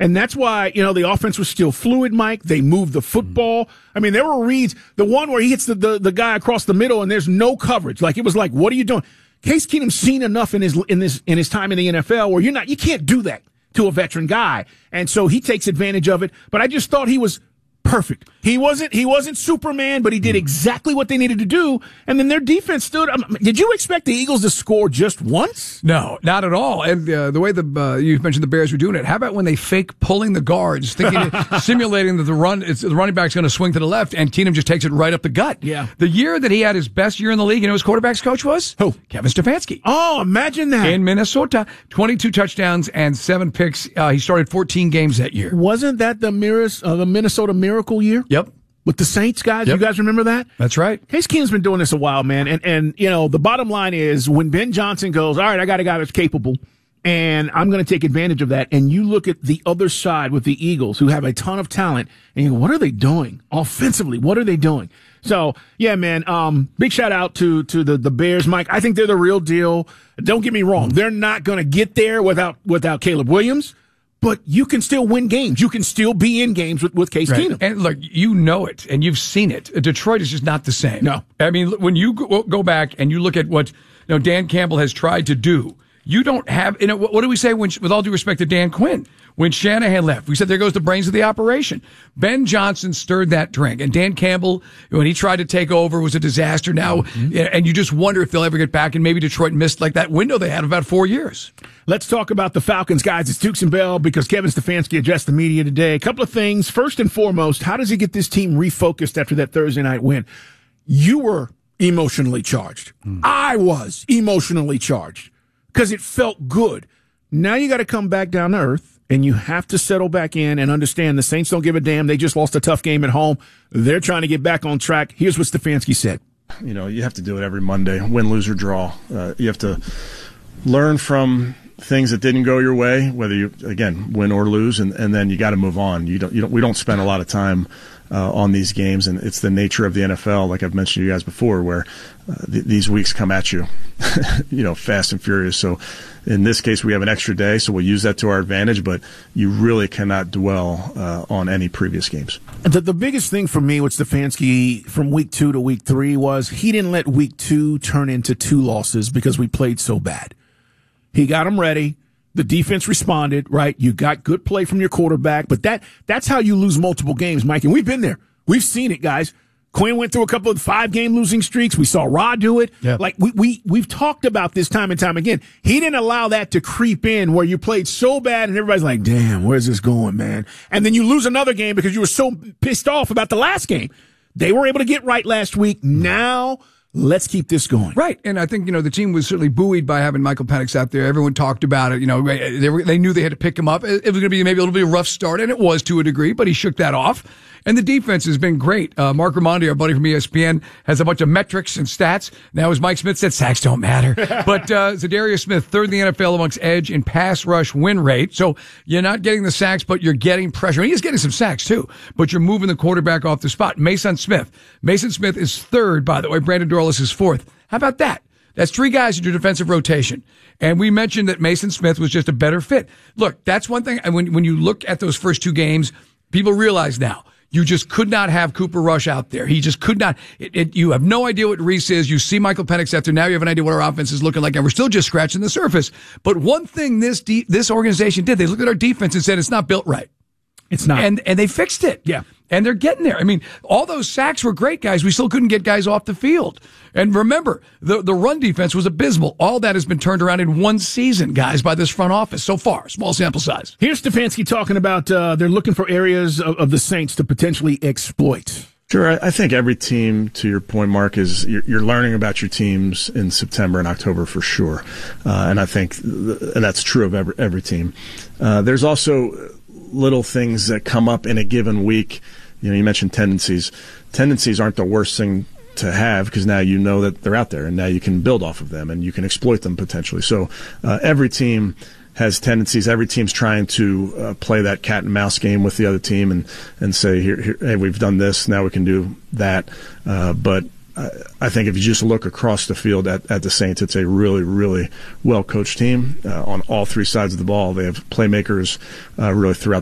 And that's why, the offense was still fluid, Mike. They moved the football. I mean, there were reads. The one where he hits the guy across the middle and there's no coverage. Like, it was like, what are you doing? Case Keenum's seen enough in his time in the NFL where you can't do that to a veteran guy. And so he takes advantage of it. But I just thought he was perfect. He wasn't Superman, but he did exactly what they needed to do. And then their defense stood. Did you expect the Eagles to score just once? No, not at all. And the way you mentioned the Bears were doing it, how about when they fake pulling the guards, simulating that the running back's going to swing to the left, and Keenum just takes it right up the gut? Yeah. The year that he had his best year in the league, his quarterback's coach was? Who? Kevin Stefanski. Oh, imagine that. In Minnesota, 22 touchdowns and 7 picks. He started 14 games that year. Wasn't that the Minnesota Miracle year? Yep. With the Saints, guys? Yep. You guys remember that? That's right. Case Keenum's been doing this a while, man. And the bottom line is when Ben Johnson goes, all right, I got a guy that's capable, and I'm going to take advantage of that. And you look at the other side with the Eagles, who have a ton of talent, and you go, what are they doing? Offensively, what are they doing? So, yeah, man, big shout out to the Bears, Mike. I think they're the real deal. Don't get me wrong. They're not going to get there without Caleb Williams. But you can still win games. You can still be in games with Case Keenum. And look, you know it, and you've seen it. Detroit is just not the same. No. I mean, when you go back and you look at what Dan Campbell has tried to do, you don't have, what do we say with all due respect to Dan Quinn? When Shanahan left, we said there goes the brains of the operation. Ben Johnson stirred that drink, and Dan Campbell, when he tried to take over, was a disaster now. And you just wonder if they'll ever get back, and maybe Detroit missed like that window they had about 4 years. Let's talk about the Falcons, guys. It's Dukes and Bell because Kevin Stefanski addressed the media today. A couple of things. First and foremost, how does he get this team refocused after that Thursday night win? You were emotionally charged. I was emotionally charged because it felt good. Now you got to come back down to earth. And you have to settle back in and understand the Saints don't give a damn. They just lost a tough game at home. They're trying to get back on track. Here's what Stefanski said. You have to do it every Monday, win, lose, or draw. You have to learn from things that didn't go your way, whether you, again, win or lose, and then you got to move on. We don't spend a lot of time on these games, and it's the nature of the NFL, like I've mentioned to you guys before, where these weeks come at you, fast and furious. So in this case, we have an extra day, so we'll use that to our advantage, but you really cannot dwell on any previous games. The biggest thing for me with Stefanski from week 2 to week 3 was he didn't let week 2 turn into 2 losses because we played so bad. He got them ready. The defense responded, right? You got good play from your quarterback, but that's how you lose multiple games, Mike. And we've been there. We've seen it, guys. Quinn went through a couple of 5-game losing streaks. We saw Rod do it. Yep. Like we've talked about this time and time again. He didn't allow that to creep in where you played so bad and everybody's like, damn, where's this going, man? And then you lose another game because you were so pissed off about the last game. They were able to get right last week. Now let's keep this going. Right. And I think, the team was certainly buoyed by having Michael Penix out there. Everyone talked about it. They knew they had to pick him up. It was going to be maybe a little bit of a rough start, and it was to a degree, but he shook that off. And the defense has been great. Mark Raimondi, our buddy from ESPN, has a bunch of metrics and stats. Now, as Mike Smith said, sacks don't matter. But Zadarius Smith, third in the NFL amongst edge and pass rush win rate. So you're not getting the sacks, but you're getting pressure. And he's getting some sacks, too. But you're moving the quarterback off the spot. Mason Smith is third, by the way. Brandon Dorlus is fourth. How about that? That's 3 guys in your defensive rotation. And we mentioned that Mason Smith was just a better fit. Look, that's one thing. And when you look at those first 2 games, people realize now, you just could not have Cooper Rush out there. He just could not. You have no idea what Reese is. You see Michael Penix out there. Now you have an idea what our offense is looking like, and we're still just scratching the surface. But one thing this organization did, they looked at our defense and said, it's not built right. It's not. And they fixed it. Yeah. And they're getting there. I mean, all those sacks were great, guys. We still couldn't get guys off the field. And remember, the run defense was abysmal. All that has been turned around in 1 season, guys, by this front office so far. Small sample size. Here's Stefanski talking about they're looking for areas of the Saints to potentially exploit. Sure. I think every team, to your point, Mark, is you're learning about your teams in September and October for sure. And I think that's true of every team. There's also little things that come up in a given week. You mentioned tendencies. Tendencies aren't the worst thing to have because now you know that they're out there and now you can build off of them and you can exploit them potentially. So every team has tendencies. Every team's trying to play that cat and mouse game with the other team and say, here, hey, we've done this, now we can do that. But I think if you just look across the field at the Saints, it's a really, really well-coached team on all 3 sides of the ball. They have playmakers really throughout